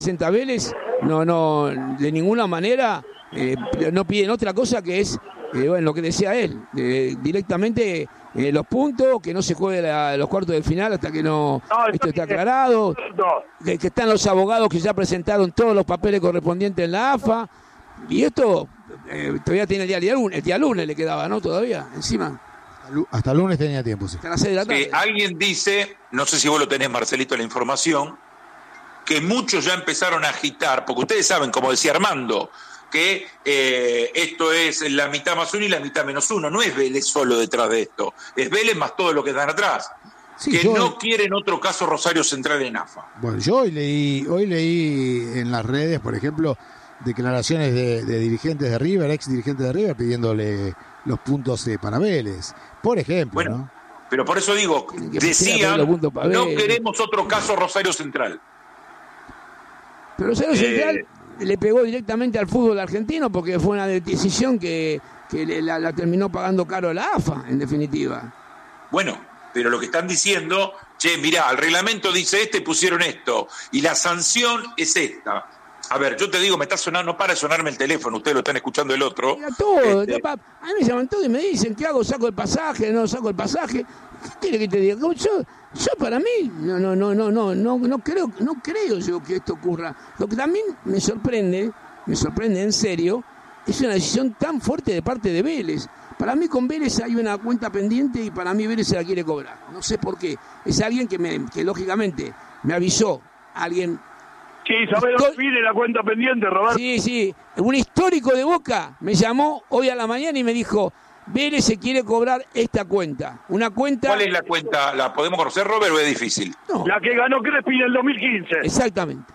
presenta Vélez, no, de ninguna manera no piden otra cosa que es, bueno, lo que decía él, directamente los puntos, que no se juegue los cuartos de final hasta que esto está aclarado, que están los abogados que ya presentaron todos los papeles correspondientes en la AFA, y esto todavía tiene el día lunes le quedaba, ¿no? Todavía, encima. Hasta el lunes tenía tiempo, sí. Hasta las 6 de la tarde. Alguien dice, no sé si vos lo tenés, Marcelito, la información, que muchos ya empezaron a agitar, porque ustedes saben, como decía Armando, que esto es la mitad más uno y la mitad menos uno. No es Vélez solo detrás de esto, es Vélez más todo lo que están atrás. Sí, que no quieren otro caso Rosario Central en AFA. Bueno, yo hoy leí en las redes, por ejemplo, declaraciones de dirigentes de River, ex dirigentes de River, pidiéndole los puntos para Vélez, por ejemplo. Bueno, ¿no? Pero por eso digo, decían, no queremos otro caso Rosario Central. Pero Rosario Central le pegó directamente al fútbol argentino porque fue una decisión que la terminó pagando caro la AFA, en definitiva. Bueno, pero lo que están diciendo, mirá, el reglamento dice pusieron esto, y la sanción es esta. A ver, yo te digo, me está sonando, no para de sonarme el teléfono, ustedes lo están escuchando el otro. Mira, todo, a mí me llaman todo y me dicen, ¿qué hago? ¿Saco el pasaje? ¿No saco el pasaje? ¿Qué quiere que te diga? Yo para mí, no creo yo que esto ocurra. Lo que también me sorprende en serio, es una decisión tan fuerte de parte de Vélez. Para mí con Vélez hay una cuenta pendiente y para mí Vélez se la quiere cobrar. No sé por qué. Es alguien que lógicamente me avisó, alguien... Sí, ¿sabés dónde pide la cuenta pendiente, Roberto? Sí. Un histórico de Boca me llamó hoy a la mañana y me dijo, Vélez se quiere cobrar esta cuenta. Una cuenta... ¿Cuál es la cuenta? ¿La podemos conocer, Robert, o es difícil? No. La que ganó Crespi en el 2015. Exactamente.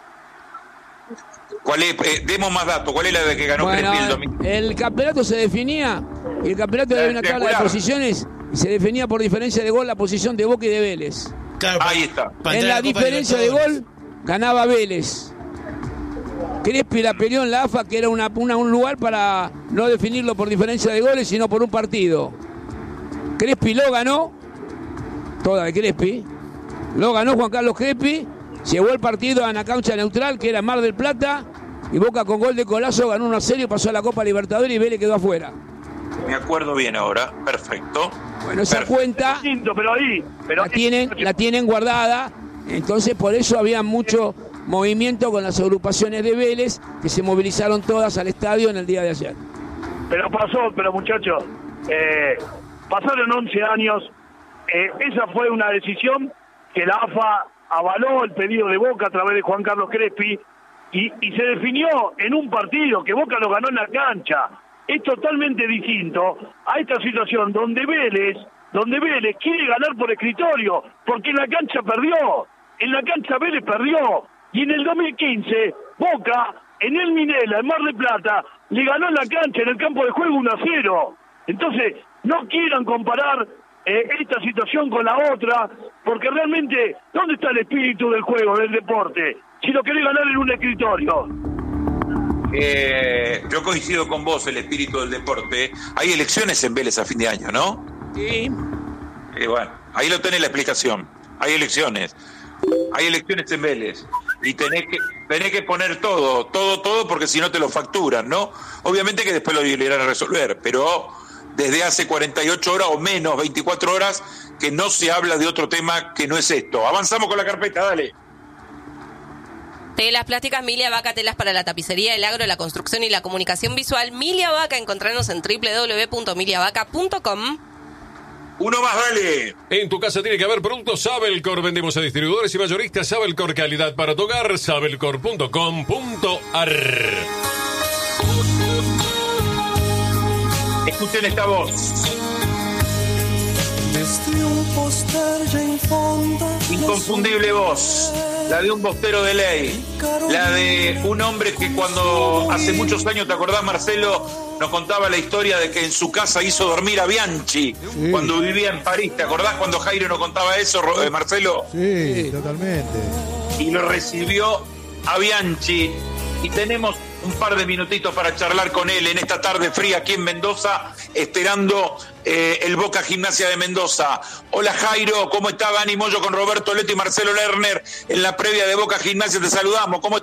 ¿Cuál es? Demos más datos. ¿Cuál es la de que ganó Crespi en el 2015? El campeonato se definía, y el campeonato había una tabla de posiciones, y se definía por diferencia de gol la posición de Boca y de Vélez. Claro, ahí está. En la diferencia de gol... ganaba Vélez. Crespi la peleó en la AFA, que era un lugar para no definirlo por diferencia de goles, sino por un partido. Crespi lo ganó, toda de Crespi, lo ganó Juan Carlos Crespi, llevó el partido a una cancha neutral, que era Mar del Plata, y Boca con gol de Colazo ganó 1-0 y pasó a la Copa Libertadores y Vélez quedó afuera. Me acuerdo bien ahora, perfecto. Bueno, esa cuenta la tienen guardada. Entonces por eso había mucho movimiento con las agrupaciones de Vélez que se movilizaron todas al estadio en el día de ayer. Pero muchachos, pasaron 11 años, esa fue una decisión que la AFA avaló el pedido de Boca a través de Juan Carlos Crespi y se definió en un partido que Boca lo ganó en la cancha. Es totalmente distinto a esta situación donde Vélez quiere ganar por escritorio, porque en la cancha perdió. En la cancha Vélez perdió. Y en el 2015, Boca, en el Minela, en Mar del Plata, le ganó en la cancha, en el campo de juego 1-0. Entonces, no quieran comparar esta situación con la otra, porque realmente, ¿dónde está el espíritu del juego, del deporte? Si lo querés ganar en un escritorio. Yo coincido con vos, el espíritu del deporte. Hay elecciones en Vélez a fin de año, ¿no? Sí. Bueno, ahí lo tenés la explicación. Hay elecciones en Vélez y tenés que poner todo, porque si no te lo facturan, ¿no? Obviamente que después lo irán a resolver, pero desde hace 48 horas o menos, 24 horas, que no se habla de otro tema que no es esto. Avanzamos con la carpeta, dale. Telas plásticas Milia Vaca, telas para la tapicería, el agro, la construcción y la comunicación visual. Milia Vaca, encontrarnos en www.miliavaca.com. Uno más, dale. En tu casa tiene que haber productos Sabelcor. Vendemos a distribuidores y mayoristas Sabelcor, calidad para tu hogar. Sabelcor.com.ar. Escuchen esta voz. Inconfundible voz, la de un bostero de ley, la de un hombre que cuando hace muchos años, ¿te acordás, Marcelo? Nos contaba la historia de que en su casa hizo dormir a Bianchi cuando vivía en París. ¿Te acordás cuando Jairo nos contaba eso, Marcelo? Sí, totalmente. Y lo recibió a Bianchi y tenemos un par de minutitos para charlar con él en esta tarde fría aquí en Mendoza esperando el Boca Gimnasia de Mendoza. Hola Jairo, ¿cómo está Dani Moyo con Roberto Leto y Marcelo Lerner en la previa de Boca Gimnasia? Te saludamos. ¿Cómo